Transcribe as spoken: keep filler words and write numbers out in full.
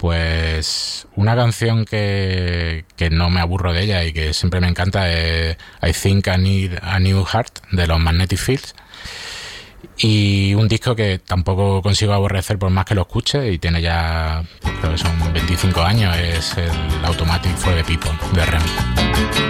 Pues una canción que, que no me aburro de ella y que siempre me encanta es I Think I Need a New Heart, de los Magnetic Fields. Y un disco que tampoco consigo aborrecer por más que lo escuche, y tiene ya, creo que son veinticinco años, es el Automatic for the People de R E M.